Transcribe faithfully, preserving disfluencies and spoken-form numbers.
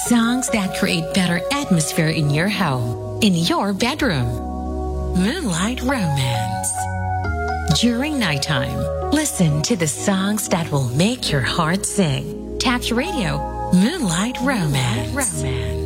Songs that create better atmosphere in your home, in your bedroom. Moonlight Romance. During nighttime, listen to the songs that will make your heart sing. Tap Radio, Moonlight Romance. Romance.